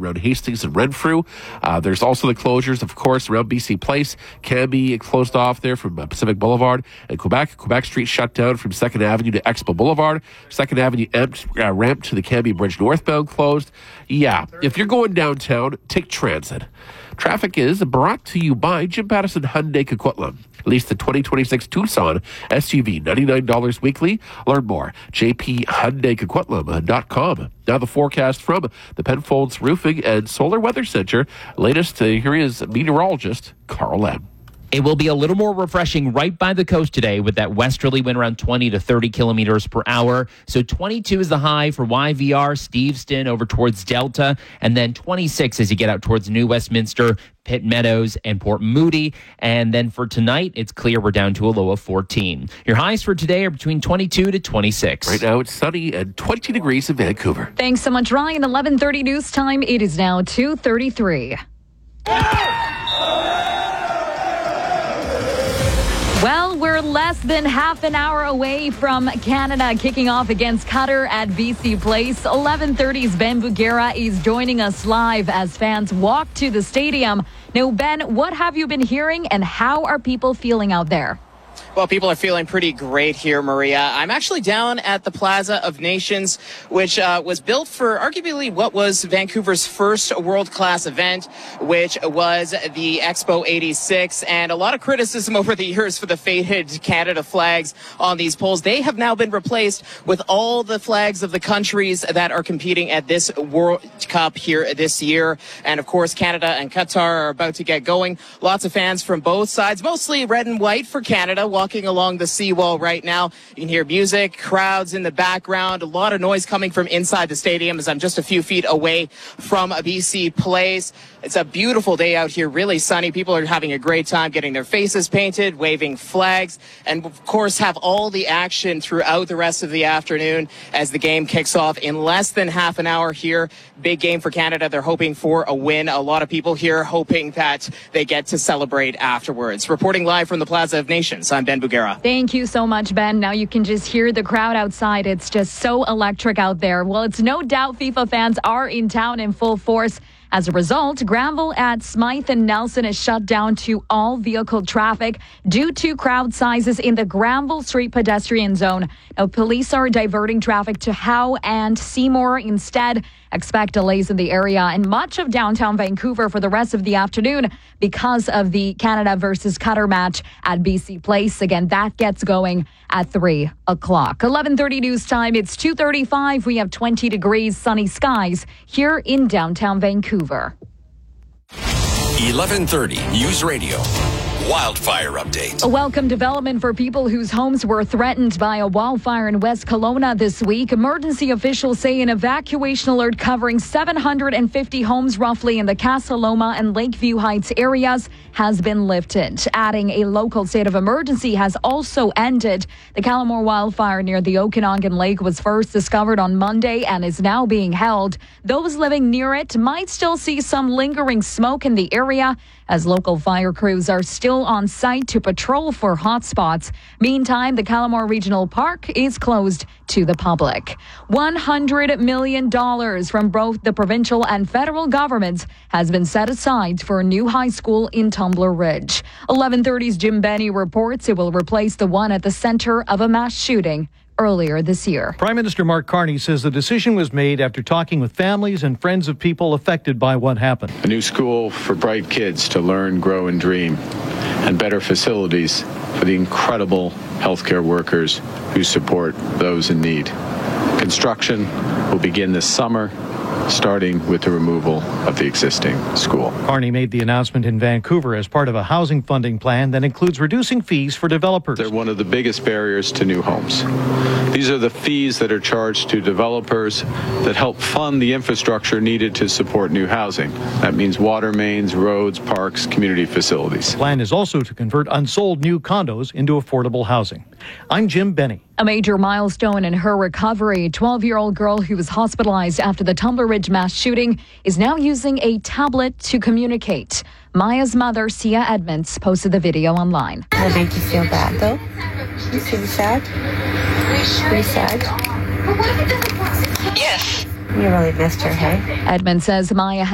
around Hastings and Renfrew. There's also the closures, of course, around BC Place. Can be closed off there from Pacific Boulevard. And Quebec Street shut down from 2nd Avenue to Expo Boulevard. 2nd Avenue ramp to the Cambie Bridge northbound closed. Yeah, if you're going downtown, take transit. Traffic is brought to you by Jim Pattison Hyundai Coquitlam. Lease the 2026 Tucson SUV, $99 weekly. Learn more, jphyundaicoquitlam.com. Now the forecast from the Penfolds Roofing and Solar Weather Center. Latest, here is meteorologist Carl M. It will be a little more refreshing right by the coast today with that westerly wind around 20 to 30 kilometers per hour. So 22 is the high for YVR, Steveston over towards Delta, and then 26 as you get out towards New Westminster, Pitt Meadows, and Port Moody. And then for tonight, it's clear we're down to a low of 14. Your highs for today are between 22 to 26. Right now it's sunny and 20 degrees in Vancouver. Thanks so much, Ryan. 11:30 news time. It is now 2:33. Well, we're less than half an hour away from Canada kicking off against Qatar at BC Place. 11:30's Ben Bugera is joining us live as fans walk to the stadium. Now, Ben, what have you been hearing and how are people feeling out there? Well, people are feeling pretty great here, Maria. I'm actually down at the Plaza of Nations, which was built for arguably what was Vancouver's first world-class event, which was the Expo 86. And a lot of criticism over the years for the faded Canada flags on these poles. They have now been replaced with all the flags of the countries that are competing at this World Cup here this year. And, of course, Canada and Qatar are about to get going. Lots of fans from both sides, mostly red and white for Canada, walking along the seawall right now. You can hear music, crowds in the background, a lot of noise coming from inside the stadium as I'm just a few feet away from BC Place. It's a beautiful day out here, really sunny. People are having a great time getting their faces painted, waving flags, and of course have all the action throughout the rest of the afternoon as the game kicks off in less than half an hour here. Big game for Canada. They're hoping for a win. A lot of people here hoping that they get to celebrate afterwards. Reporting live from the Plaza of Nations, I'm Ben Bugera. Thank you so much, Ben. Now you can just hear the crowd outside. It's just so electric out there. Well, it's no doubt FIFA fans are in town in full force. As a result, Granville at Smythe and Nelson is shut down to all vehicle traffic due to crowd sizes in the Granville Street pedestrian zone. Now, police are diverting traffic to Howe and Seymour instead. Expect delays in the area and much of downtown Vancouver for the rest of the afternoon because of the Canada versus Qatar match at BC Place. Again, that gets going at 3 o'clock. 11:30 news time. It's 2:35. We have 20 degrees, sunny skies here in downtown Vancouver. 11:30 News Radio. Wildfire update. A welcome development for people whose homes were threatened by a wildfire in West Kelowna this week. Emergency officials say an evacuation alert covering 750 homes roughly in the Casa Loma and Lakeview Heights areas has been lifted. Adding a local state of emergency has also ended. The Callamore wildfire near the Okanagan Lake was first discovered on Monday and is now being held. Those living near it might still see some lingering smoke in the area as local fire crews are still on site to patrol for hotspots. Meantime, the Callamore Regional Park is closed to the public. $100 million from both the provincial and federal governments has been set aside for a new high school in Tumbler Ridge. 11:30's Jim Benny reports it will replace the one at the center of a mass shooting earlier this year. Prime Minister Mark Carney says the decision was made after talking with families and friends of people affected by what happened. A new school for bright kids to learn, grow, and dream, and better facilities for the incredible healthcare workers who support those in need. Construction will begin this summer, starting with the removal of the existing school. Carney made the announcement in Vancouver as part of a housing funding plan that includes reducing fees for developers. They're one of the biggest barriers to new homes. These are the fees that are charged to developers that help fund the infrastructure needed to support new housing. That means water mains, roads, parks, community facilities. The plan is also to convert unsold new condos into affordable housing. I'm Jim Benny. A major milestone in her recovery. 12-year-old girl who was hospitalized after the Tumbler Ridge mass shooting is now using a tablet to communicate. Maya's mother, Sia Edmonds, posted the video online. Does it make you feel bad, though? You feel sad? Pretty sad? Yes. You really missed her, hey? Edmonds says Maya